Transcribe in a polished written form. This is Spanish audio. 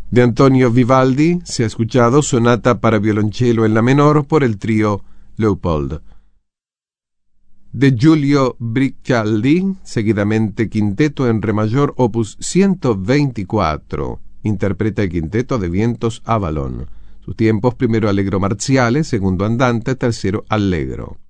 De Antonio Vivaldi se ha escuchado Sonata para violonchelo en la menor por el trío Leopold. De Giulio Briccialdi, seguidamente Quinteto en Re mayor, opus 124. Interpreta el Quinteto de vientos Avalon. Sus tiempos: primero allegro marziale, segundo andante, tercero allegro.